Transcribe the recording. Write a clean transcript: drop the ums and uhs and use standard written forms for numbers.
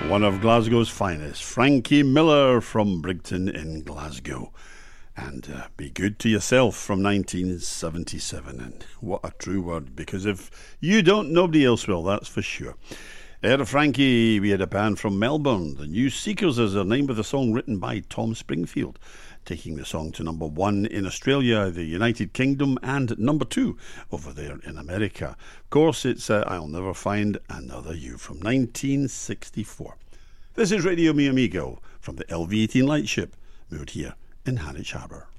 One of Glasgow's finest, Frankie Miller from Brigton in Glasgow. And Be Good to Yourself from 1977. And what a true word, because if you don't, nobody else will, that's for sure. Ahead of Frankie, we had a band from Melbourne. The New Seekers is their name, with a song written by Tom Springfield, taking the song to number 1 in Australia, the United Kingdom, and number 2 over there in America. Of course, it's I'll Never Find Another You from 1964. This is Radio Mi Amigo from the LV18 Lightship, moored here in Harwich Harbour.